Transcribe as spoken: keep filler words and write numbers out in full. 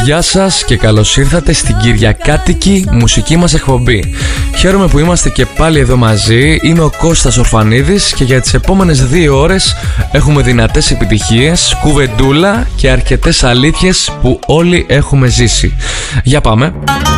Γεια σας και καλώς ήρθατε στην κυριακάτικη μουσική μας εκπομπή. Χαίρομαι που είμαστε και πάλι εδώ μαζί. Είμαι ο Κώστας Ορφανίδης και για τις επόμενες δύο ώρες έχουμε δυνατές επιτυχίες, κουβεντούλα και αρκετές αλήθειες που όλοι έχουμε ζήσει. Για πάμε.